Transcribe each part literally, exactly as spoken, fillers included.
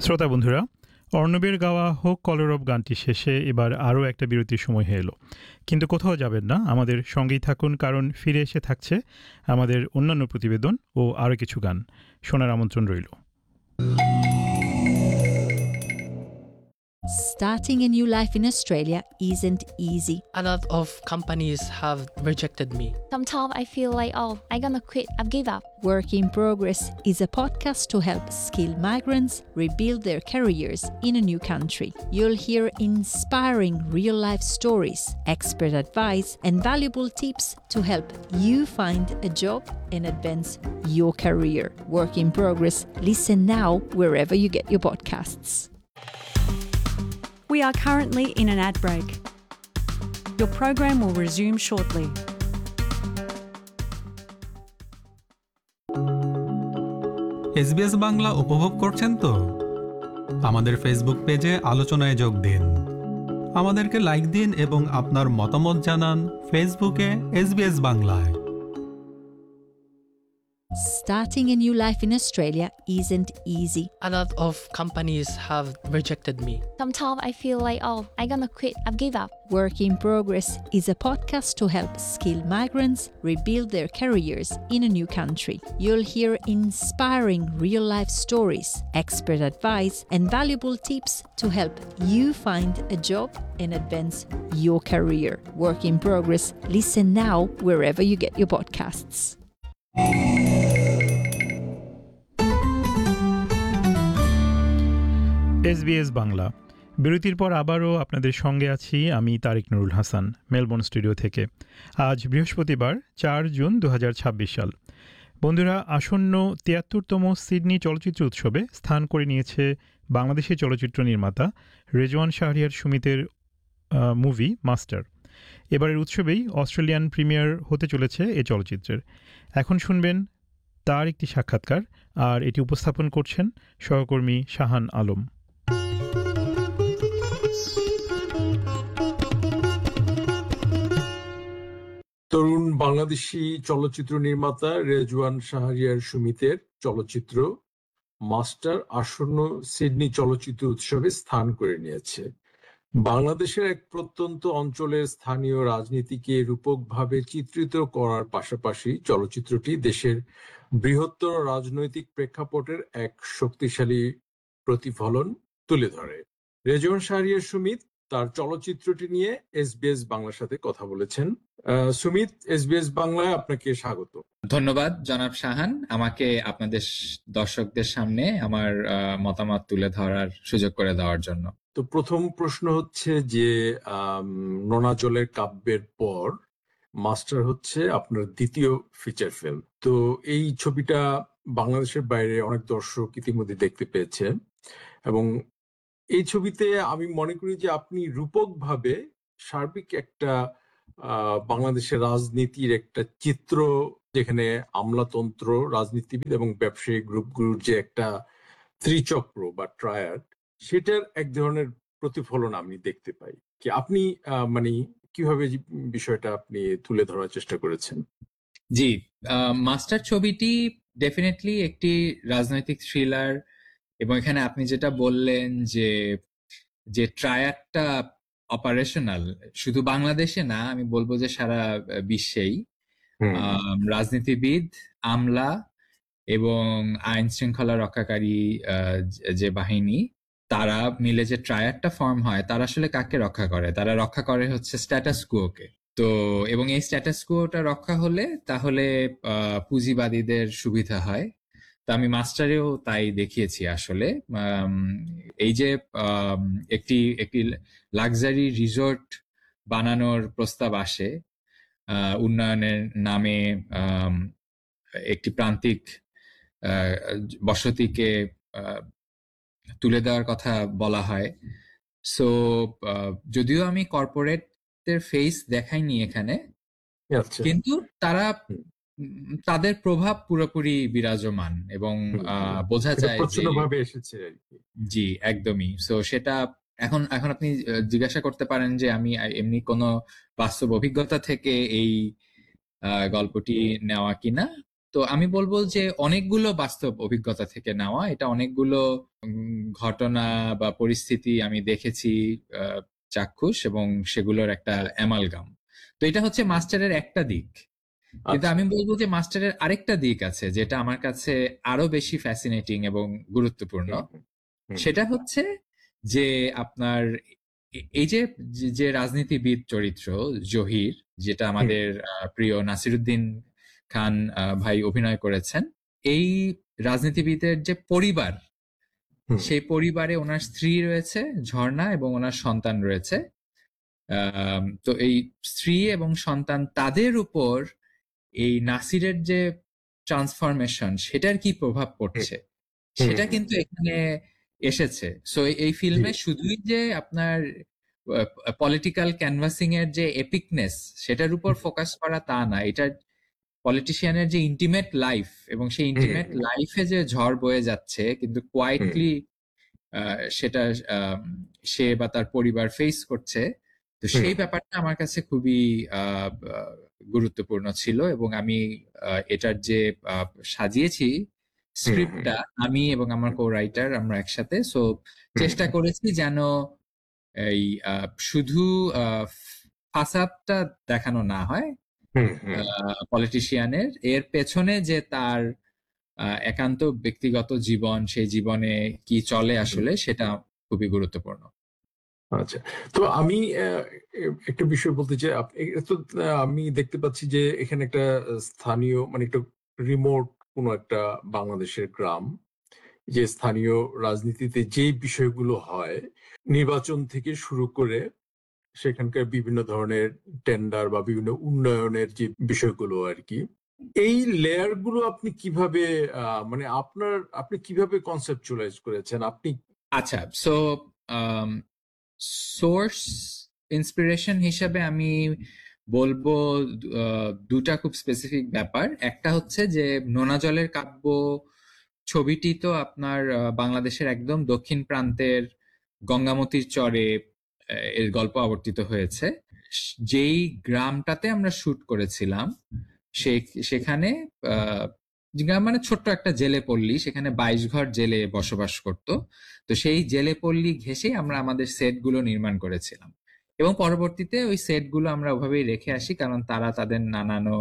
শ্রোতা বন্ধুরা, অর্ণবের গাওয়া হোক কলরব গানটি শেষে এবার আরও একটা বিরতির সময় হয়ে এলো। কিন্তু কোথাও যাবেন না, আমাদের সঙ্গেই থাকুন, কারণ ফিরে এসে থাকছে আমাদের অন্যান্য প্রতিবেদন ও আরও কিছু গান শোনার আমন্ত্রণ রইল। Starting a new life in Australia isn't easy. A lot of companies have rejected me. Sometimes I feel like, oh, I'm gonna quit, I've give up. Work in Progress is a podcast to help skilled migrants rebuild their careers in a new country. You'll hear inspiring real-life stories, expert advice, and valuable tips to help you find a job and advance your career. Work in Progress. Listen now wherever you get your podcasts. We are currently in an ad break. Your program will resume shortly. SBS Bangla উপভোগ করছেন তো? আমাদের Facebook পেজে আলোচনায় যোগ দিন, আমাদেরকে like দিন এবং আপনার মতামত জানান ফেসবুকে এসবিএস বাংলায়। Starting a new life in Australia isn't easy. A lot of companies have rejected me. Sometimes I feel like, oh, I'm gonna quit, I've give up. Work in Progress is a podcast to help skilled migrants rebuild their careers in a new country. You'll hear inspiring real-life stories, expert advice, and valuable tips to help you find a job and advance your career. Work in Progress. Listen now wherever you get your podcasts. SBS Bangla বিরতির পর আবারও আপনাদের সঙ্গে আছি আমি তারিক Nurul Hasan, Melbourne studio থেকে। আজ বৃহস্পতিবার চার জুন দু হাজার ছাব্বিশ সাল। বন্ধুরা, আসন্ন তিয়াত্তরতম সিডনি চলচ্চিত্র উৎসবে স্থান করে নিয়েছে বাংলাদেশি চলচ্চিত্র নির্মাতা রেজওয়ান শাহরিয়ার সুমিতের মুভি মাস্টার। এবারের উৎসবেই অস্ট্রেলিয়ান প্রিমিয়ার হতে চলেছে এ চলচ্চিত্রের। এখন শুনবেন তার একটি সাক্ষাৎকার, আর এটি উপস্থাপন করছেন সহকর্মী শাহান আলম। তরুণ বাংলাদেশি চলচ্চিত্র নির্মাতা রেজওয়ান শাহরিয়ার সুমিতের চলচ্চিত্র মাস্টার আসন্ন সিডনি চলচ্চিত্র উৎসবে স্থান করে নিয়েছে। বাংলাদেশের এক প্রত্যন্ত অঞ্চলের স্থানীয় রাজনীতিকে রূপকভাবে চিত্রিত করার পাশাপাশি চলচ্চিত্রটি দেশের বৃহত্তর রাজনৈতিক প্রেক্ষাপটের এক শক্তিশালী প্রতিফলন তুলে ধরে। রেজওয়ান শাহরিয়ার সুমিত তার চলচ্চিত্রটি নিয়ে এসবিএস বাংলার সাথে কথা বলেছেন। সুমিত, এসবিএস বাংলায় আপনাকে স্বাগত। ধন্যবাদ জনাব শাহান, আমাকে আপনাদের দর্শকদের সামনে আমার মতামত তুলে ধরার সুযোগ করে দেওয়ার জন্য। তো প্রথম প্রশ্ন হচ্ছে যে নোনাজলের কাব্যের পর মাস্টার হচ্ছে আপনার দ্বিতীয় ফিচার ফিল্ম। তো এই ছবিটা বাংলাদেশের বাইরে অনেক দর্শক ইতিমধ্যে দেখতে পেয়েছে এবং এই ছবিতে আমি মনে করি যে আপনি রূপকভাবে সার্বিক একটা আহ বাংলাদেশের রাজনীতির একটা চিত্র, যেখানে আমলাতন্ত্র, রাজনীতিবিদ এবং ব্যবসায়ী গ্রুপগুলোর যে একটা ত্রিচক্র বা ট্রায়াড, সেটার এক ধরনের প্রতিফলন আমি দেখতে পাই। কি আপনি আহ মানে কিভাবে বিষয়টা আপনি তুলে ধরার চেষ্টা করেছেন? জি, মাস্টার ছবিটি ডেফিনেটলি একটি রাজনৈতিক থ্রিলার, এবং এখানে আপনি যেটা বললেন যে যে ট্রায়াডটা অপারেশনাল শুধু বাংলাদেশে না, আমি বলবো যে সারা বিশ্বেই রাজনীতিবিদ, আমলা এবং আইন শৃঙ্খলা রক্ষাকারী যে বাহিনী, তারা মিলে যে ট্রায়াডটা ফর্ম হয়, তারা আসলে কাকে রক্ষা করে? তারা রক্ষা করে হচ্ছে স্ট্যাটাস কুয়োকে। তো এবং এই স্ট্যাটাস কুয়োটা রক্ষা হলে তাহলে আহ পুঁজিবাদীদের সুবিধা হয়। তো আমি মাস্টারেও তাই দেখিয়েছি আসলে। এই যে একটি একটি লাক্সারি রিসোর্ট বানানোর প্রস্তাব আসে উন্নয়নের নামে, একটি প্রান্তিক বসতিকে তুলে দেওয়ার কথা বলা হয়। সো যদিও আমি কর্পোরেটের ফেস দেখাইনি এখানে, কিন্তু তারা তাদের প্রভাব পুরোপুরি বিরাজমান এবং বোঝা যায় প্রচন্ডভাবে এসেছে। জি, একদমই। সো সেটা এখন এখন আপনি জিজ্ঞাসা করতে পারেন যে আমি এমনি কোনো বাস্তব অভিজ্ঞতা থেকে এই গল্পটি নেওয়া কিনা। তো আমি বলবো যে অনেকগুলো বাস্তব অভিজ্ঞতা থেকে নেওয়া। এটা অনেকগুলো ঘটনা বা পরিস্থিতি আমি দেখেছি আহ, চাক্ষুষ, এবং সেগুলোর একটা অ্যামালগাম। তো এটা হচ্ছে মাস্টারের একটা দিক, কিন্তু আচ্ছা। আমি বলবো যে মাস্টারের আরেকটা দিক আছে যেটা আমার কাছে আরো বেশি ফ্যাসিনেটিং এবং গুরুত্বপূর্ণ। হুম, হুম, সেটা হচ্ছে যে আপনার এ- এই যে যে- যে রাজনীতিবিদ চরিত্র জহির, যেটা আমাদের আহ, প্রিয় নাসিরুদ্দিন খান আহ, ভাই অভিনয় করেছেন, এই রাজনীতিবিদের যে পরিবার, হুম, সেই পরিবারে ওনার স্ত্রী রয়েছে ঝর্ণা এবং ওনার সন্তান রয়েছে। আম, তো এই স্ত্রী এবং সন্তান, তাদের উপর এই নাসিরের যে ট্রান্সফরমেশন, সেটার কি প্রভাব পড়ছে হুম, সেটা হুম, কিন্তু এখানে এসেছে। সো এই জি, ফিল্মে শুধুই যে আপনার পলিটিক্যাল ক্যানভাসিং এর যে এপিকনেস সেটার উপর ফোকাস করা তা না, এটা পলিটিশিয়ানের যে ইন্টিমেট লাইফ, এবং সেই হুম, ইন্টিমেট হুম, লাইফে যে ঝড় বয়ে যাচ্ছে কিন্তু হুম, কোয়াইটলি সেটা আম, সে বা তার পরিবার ফেস করছে। তো হুম, সেই ব্যাপারটা আমার কাছে খুবই আহ, আহ, গুরুত্বপূর্ণ ছিল, এবং আমি আহ, এটার যে আহ, সাজিয়েছি হুম, স্ক্রিপ্টটা, আমি এবং আমার কো রাইটার আমরা একসাথে, সো হুম, চেষ্টা করেছি যেন এই আহ, শুধু ফাসাদটা দেখানো না হয় হুম, হুম, পলিটিশিয়ানের, এর পেছনে যে তার আহ, একান্ত ব্যক্তিগত জীবন, সেই জীবনে কি চলে হুম। আসলে, সেটা খুবই গুরুত্বপূর্ণ। আচ্ছা, তো আমি আহ, এ- একটা বিষয় বলতে চাই। আপ- এ- তো আহ, আমি দেখতে পাচ্ছি যে এখানে একটা আহ, স্থানীয়, মানে একটা রিমোট কোনো একটা বাংলাদেশের গ্রাম, যে স্থানীয় রাজনীতিতে যে বিষয়গুলো হয়, নির্বাচন থেকে শুরু করে সেখানকার বিভিন্ন ধরনের টেন্ডার বা বিভিন্ন উন্নয়নের যে বিষয়গুলো আর কি, এই লেয়ার গুলো আপনি কিভাবে আহ, মানে আপনার আপনি কিভাবে কনসেপচুয়ালাইজ করেছেন আপনি? আচ্ছা, সো সোর্স ইন্সপিরেশন হিসাবে আমি বলবো আহ, দুটা খুব স্পেসিফিক ব্যাপার। একটা হচ্ছে যে নোনা জলের কাব্য ছবিটি তো আপনার আহ, বাংলাদেশের একদম দক্ষিণ প্রান্তের গঙ্গামতির চরে আহ, এর গল্প আবর্তিত হয়েছে। যেই গ্রামটাতে আমরা শুট করেছিলাম, সে সেখানে আহ, গ্রাম মানে ছোট্ট একটা জেলে পল্লী, সেখানে বাইশ ঘর জেলে বসবাস করত। তো সেই জেলে পল্লী ঘেঁষেই আমরা আমাদের সেট গুলো নির্মাণ করেছিলাম, এবং পরবর্তীতে ওই সেট গুলো আমরা ওভাবেই রেখে আসি, কারণ তারা তাদের নানানো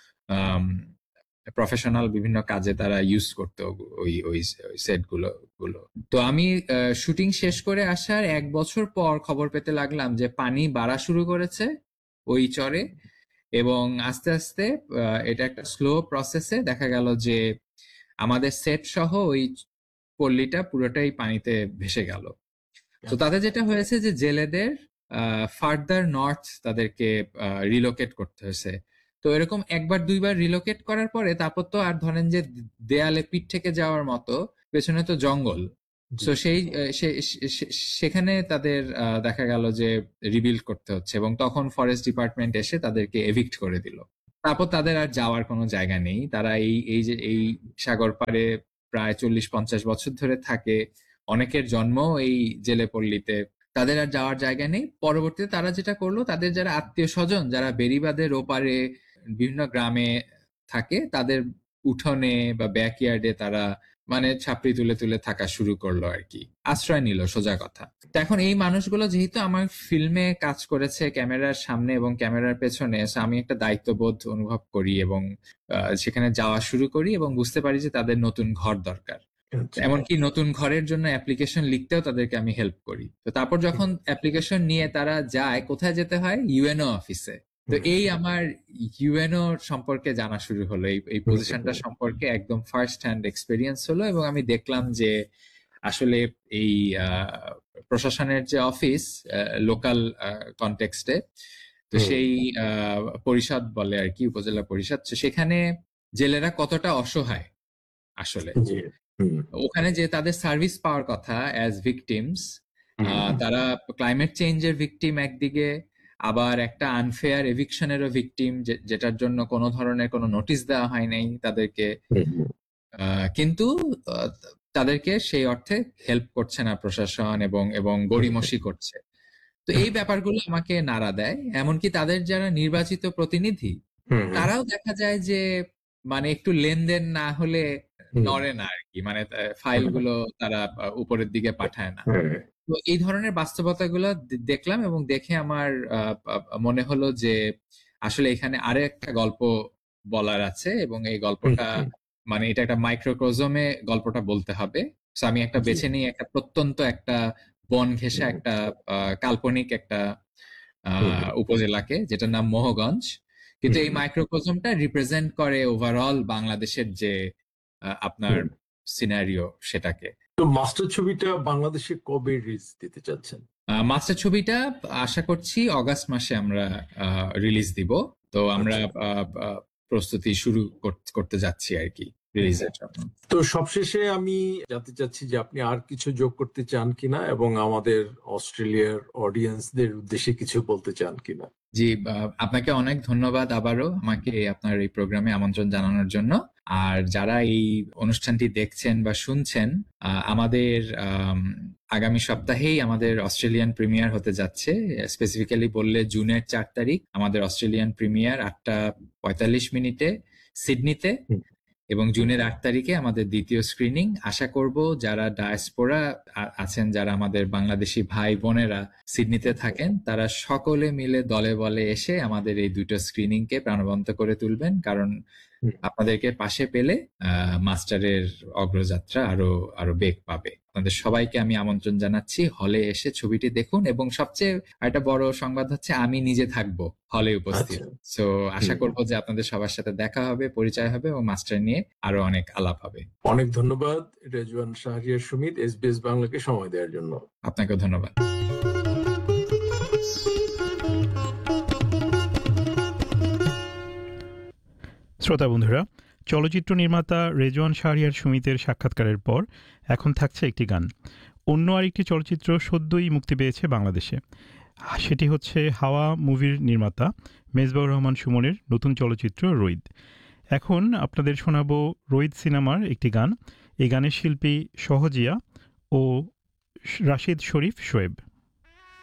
প্রফেশনাল বিভিন্ন কাজে তারা ইউজ করতো ওই ওই সেট গুলো গুলো তো আমি শুটিং শেষ করে আসার এক বছর পর খবর পেতে লাগলাম যে পানি বাড়া শুরু করেছে ওই চরে, এবং আস্তে আস্তে আহ, এটা একটা স্লো প্রসেসে দেখা গেল যে আমাদের সেট সহ ওই পল্লীটা পুরোটাই পানিতে ভেসে গেল। তো তাদের যেটা হয়েছে যে জেলেদের ফার্দার নর্থ তাদেরকে রিলোকেট করতে হয়েছে। তো এরকম একবার দুইবার রিলোকেট করার পরে তারপর তো আর ধরেন যে দেয়ালে পিঠ থেকে যাওয়ার মতো, পেছনে তো জঙ্গল। জি, তো সেই আহ, সে- সে- সেখানে তাদের আহ, দেখা গেল যে রিবিল্ড করতে হচ্ছে, এবং তখন ফরেস্ট ডিপার্টমেন্ট এসে তাদেরকে এভিক্ট করে দিল। তারপর তাদের আর যাওয়ার কোনো জায়গা নেই, তারা এই এই যে এই সাগর পাড়ে প্রায় চল্লিশ পঞ্চাশ বছর ধরে থাকে, অনেকের জন্ম এই জেলে পল্লীতে, তাদের আর যাওয়ার জায়গা নেই। পরবর্তীতে তারা যেটা করলো, তাদের যারা আত্মীয় স্বজন যারা বেড়িবাঁধের ওপারে বিভিন্ন গ্রামে থাকে, তাদের উঠোনে বা ব্যাকইয়ার্ডে তারা মানে ছাপড়ি তুলে তুলে থাকা শুরু করলো আর কি, আশ্রয় নিল সোজা কথা। তো এখন এই মানুষগুলো যেহেতু আমার ফিল্মে কাজ করেছে ক্যামেরার সামনে এবং ক্যামেরার পেছনে, so আমি একটা দায়িত্ববোধ অনুভব করি, এবং আহ, সেখানে যাওয়া শুরু করি এবং বুঝতে পারি যে তাদের নতুন ঘর দরকার। আচ্ছা, এমনকি নতুন ঘরের জন্য অ্যাপ্লিকেশন লিখতেও তাদেরকে আমি হেল্প করি। তো তারপর যখন অ্যাপ্লিকেশন নিয়ে তারা যায়, কোথায় যেতে হয়? ইউএনও অফিসে। তো হুম, এই আমার ইউএনও সম্পর্কে জানা শুরু হলো, এই এই পজিশনটা সম্পর্কে একদম ফার্স্ট হ্যান্ড এক্সপেরিয়েন্স হলো, এবং আমি দেখলাম যে আসলে এই আহ, প্রশাসনের যে অফিস লোকাল কনটেক্সটে, তো হুম, সেই আহ, পরিষদ বলে আর কি, উপজেলা পরিষদ, তো সেখানে জেলেরা কতটা অসহায় আসলে। জি, হুম, ওখানে যে তাদের সার্ভিস পাওয়ার কথা অ্যাজ ভিকটিমস, হুম, তারা ক্লাইমেট চেঞ্জের ভিকটিম একদিকে, আবার একটা আনফেয়ার এভিকশনেরও ভিকটিম, যেটার জন্য কোনো ধরনের কোনো নোটিশ দেওয়া হয় নাই তাদেরকে। হুম, হুম, আহ, কিন্তু আহ, তাদেরকে সেই অর্থে হেল্প করছে না প্রশাসন, এবং এবং গড়িমসি করছে। তো এই ব্যাপারগুলো আমাকে নাড়া দেয়। এমনকি তাদের যারা নির্বাচিত প্রতিনিধি, হুম, হুম, তারাও দেখা যায় যে মানে একটু লেনদেন না হলে হুম। নড়ে না আর কি, মানে ফাইলগুলো তারা আহ, উপরের দিকে পাঠায় না। হ্যাঁ। তো এই ধরনের বাস্তবতাগুলো দে- দেখলাম এবং দেখে আমার আহ, আহ, মনে হলো যে আসলে এখানে আরো একটা গল্প বলার আছে এবং এই গল্পটা হুম, মানে এটা একটা মাইক্রোক্রোজমে গল্পটা বলতে হবে। তো আমি একটা জি। বেছে নিই একটা প্রত্যন্ত একটা বন ঘেঁষা হুম, একটা আহ, কাল্পনিক একটা হুম, আহ, উপজেলাকে, যেটার নাম মোহগঞ্জ। কিন্তু এই হুম, মাইক্রোক্রোজমটা রিপ্রেজেন্ট করে ওভারঅল বাংলাদেশের যে আহ, আপনার হুম। সিনারিও সেটাকে। তো মাস্টার ছবিটা বাংলাদেশে কবে রিলিজ দিতে চাচ্ছেন? আহ, মাস্টার ছবিটা আশা করছি অগাস্ট মাসে আমরা রিলিজ দিব। তো আমরা আচ্ছা। আহ, আহ, প্রস্তুতি শুরু কর- করতে যাচ্ছি আর কি রিলিজের জন্য। তো সবশেষে আমি জানতে চাচ্ছি যে আপনি আর কিছু যোগ করতে চান কিনা এবং আমাদের অস্ট্রেলিয়ার অডিয়েন্সদের উদ্দেশ্যে কিছু বলতে চান কিনা? জি, আহ, আপনাকে অনেক ধন্যবাদ আবারও আমাকে আপনার এই প্রোগ্রামে আমন্ত্রণ জানানোর জন্য। আর যারা এই অনুষ্ঠানটি দেখছেন বা শুনছেন, আহ, আমাদের আম, আগামী সপ্তাহেই আমাদের অস্ট্রেলিয়ান প্রিমিয়ার হতে যাচ্ছে। স্পেসিফিক্যালি বললে জুনের চার তারিখ আমাদের অস্ট্রেলিয়ান প্রিমিয়ার আটটা পঁয়তাল্লিশ মিনিটে সিডনিতে, হুম, এবং জুনের আট তারিখে আমাদের দ্বিতীয় স্ক্রিনিং। আশা করব যারা ডায়াসপোরা আছেন, যারা আমাদের বাংলাদেশি ভাই বোনেরা সিডনিতে থাকেন, তারা সকলে মিলে দলে বলে এসে আমাদের এই দুটো স্ক্রিনিং কে প্রাণবন্ত করে তুলবেন, কারণ হুম। আপনাদেরকে পাশে পেলে আহ, মাস্টারের অগ্রযাত্রা আরো আরো বেগ পাবে। আপনাদের সবাইকে আমি আমন্ত্রণ জানাচ্ছি, হলে এসে ছবিটি দেখুন। এবং সবচেয়ে একটা বড় সংবাদ হচ্ছে আমি নিজে থাকবো হলে উপস্থিত। আচ্ছা। সো আশা হুম। করবো যে আপনাদের সবার সাথে দেখা হবে, পরিচয় হবে এবং মাস্টার নিয়ে আরো অনেক আলাপ হবে। অনেক ধন্যবাদ রেজওয়ান শাহরিয়ার সুমিত এসবিএস বাংলাকে সময় দেওয়ার জন্য। আপনাকেও ধন্যবাদ। শ্রোতা বন্ধুরা, চলচ্চিত্র নির্মাতা রেজওয়ান শাহরিয়ার সুমিতের সাক্ষাৎকারের পর এখন থাকছে একটি গান। অন্য আরেকটি চলচ্চিত্র সদ্যই মুক্তি পেয়েছে বাংলাদেশে। সেটি হচ্ছে হাওয়া মুভির নির্মাতা মেজবাউর রহমান সুমনের নতুন চলচ্চিত্র রোইদ। এখন আপনাদের শোনাবো রোইদ সিনেমার একটি গান। এই গানের শিল্পী সহজিয়া ও রাশিদ শরীফ শোয়েব।